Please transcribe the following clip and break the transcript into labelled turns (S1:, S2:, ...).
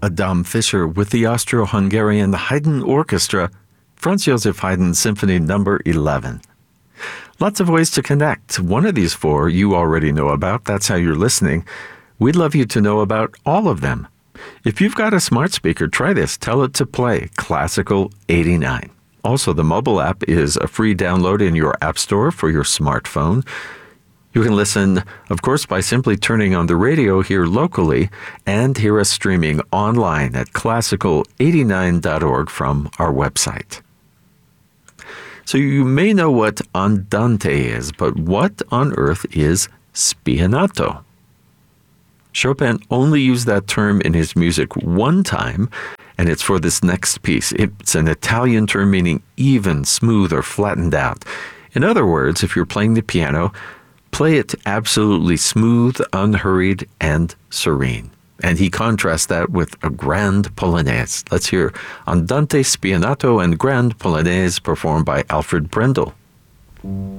S1: Adam Fischer with the Austro-Hungarian Haydn Orchestra, Franz Joseph Haydn Symphony No. 11. Lots of ways to connect. One of these four you already know about. That's how you're listening. We'd love you to know about all of them. If you've got a smart speaker, try this. Tell it to play Classical 89. Also, the mobile app is a free download in your app store for your smartphone. You can listen, of course, by simply turning on the radio here locally and hear us streaming online at classical89.org from our website. So you may know what andante is, but what on earth is spianato? Chopin only used that term in his music one time, and it's for this next piece. It's an Italian term meaning even, smooth, or flattened out. In other words, if you're playing the piano, play it absolutely smooth, unhurried, and serene. And he contrasts that with a grand polonaise. Let's hear Andante, Spianato, and Grand Polonaise performed by Alfred Brendel.